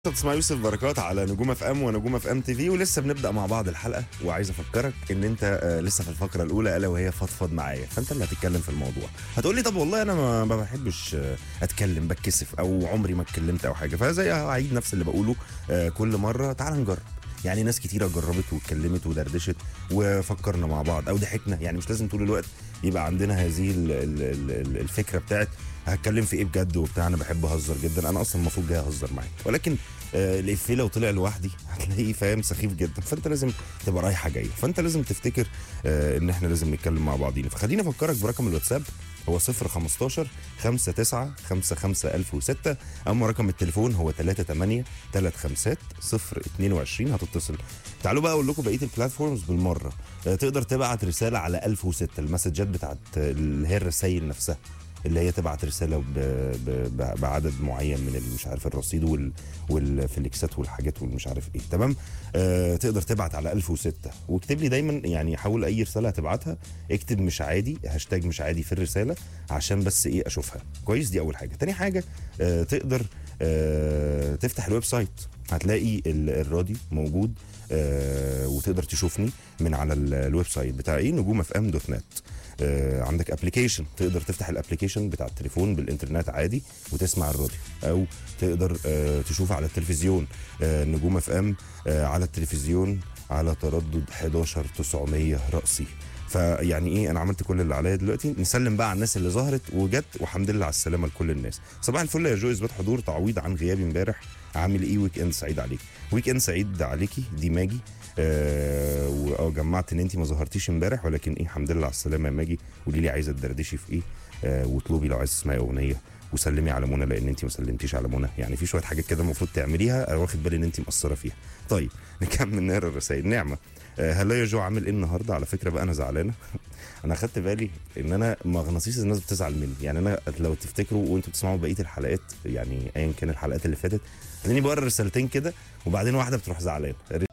بتسمع يوسف بركات على نجوم اف ام ونجوم اف ام تي في، ولسه بنبدا مع بعض الحلقه. وعايز افكرك ان انت لسه في الفقره الاولى، الا وهي فضفض معايا. فانت اللي هتتكلم في الموضوع. هتقول لي طب والله انا ما بحبش اتكلم، بتكسف او عمري ما اتكلمت او حاجه. فزي هعيد نفس اللي بقوله كل مره. تعال نجرب. يعني ناس كتيره جربت واتكلمت ودردشت وفكرنا مع بعض او ضحكنا. يعني مش لازم طول الوقت يبقى عندنا هذه الفكره بتاعت هتكلم في ايه بجد وبتاع. انا بحب اهزر جدا، انا اصلا المفروض جاي اهزر معاك، ولكن الافيه لو طلع لوحدي هتلاقيه فاهم سخيف جدا. فانت لازم تبقى رايحه جايه، فانت لازم تفتكر ان احنا لازم نتكلم مع بعضينا. فخليني افكرك برقم الواتساب، هو 015 59 55 1006. اما رقم التليفون هو 38 35 022. هتتصل. تعالوا بقى اقول لكم بقيه البلاتفورمز بالمره. تقدر تبعت رساله على 1006، المسجات بتاعت اللي هي الرسايل نفسها، اللي هي تبعت رساله بعدد معين من مش عارف الرصيد والفليكسات والحاجات والمش عارف ايه. تمام. تقدر تبعت على 1006 واكتب لي دايما، يعني حاول اي رساله هتبعتها اكتب مش عادي، هاشتاج مش عادي في الرساله، عشان بس ايه اشوفها كويس. دي اول حاجه. تاني حاجه تقدر تفتح الويب سايت، هتلاقي الراديو موجود. وتقدر تشوفني من على الويب سايت بتاع ايه نجوم اف ام دوت نت. عندك ابلكيشن، تقدر تفتح الابلكيشن بتاع التليفون بالانترنت عادي وتسمع الراديو، او تقدر تشوف على التلفزيون نجوم اف ام على التلفزيون على تردد 11900 رأسي. فيعني ايه، انا عملت كل اللي عليا دلوقتي. نسلم بقى على الناس اللي ظهرت وجت، والحمد لله على السلامه لكل الناس. صباح الفل يا جو، اثبات حضور تعويض عن غيابي امبارح. عامل ايه؟ ويك اند سعيد عليك. ويك اند سعيد عليكي دي ماجي. جمعت ان انت ما ظهرتيش امبارح، ولكن ايه الحمد لله على السلامه يا ماجي. قولي لي عايزه تدردشي في ايه، واطلبي لو عايز تسمعي اغنيه، وسلمي على منى لان انت ما سلمتيش على منى. يعني في شويه حاجات كده المفروض تعمليها، انا واخد بالي ان انت مقصره فيها. طيب نكمل نقرا الرسائل. نعمه، هلا يا جو، عامل ايه النهارده؟ على فكره بقى انا زعلانه. انا خدت بالي ان انا مغناطيس الناس بتزعل مني. يعني انا لو تفتكروا وانتوا بتسمعوا بقيه الحلقات، يعني ايا كان الحلقات اللي فاتت، تلاقيني بقرا رسالتين كده وبعدين واحده بتروح زعلانه.